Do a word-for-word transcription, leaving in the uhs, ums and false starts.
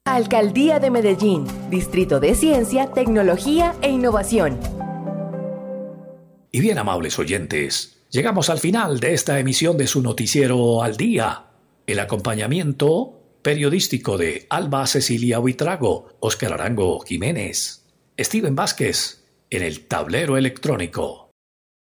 Alcaldía de Medellín, Distrito de Ciencia, Tecnología e Innovación. Y bien, amables oyentes, llegamos al final de esta emisión de su noticiero Al Día. El acompañamiento periodístico de Alba Cecilia Buitrago, Óscar Arango Jiménez, Steven Vázquez en el tablero electrónico.